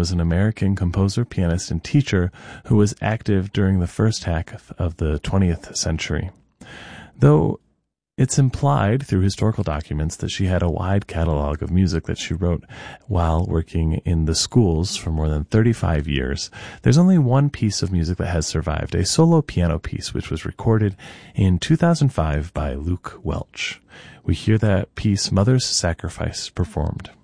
was an American composer, pianist, and teacher who was active during the first half of the 20th century. Though it's implied through historical documents that she had a wide catalog of music that she wrote while working in the schools for more than 35 years. There's only one piece of music that has survived, a solo piano piece, which was recorded in 2005 by Luke Welch. We hear that piece, Mother's Sacrifice, performed.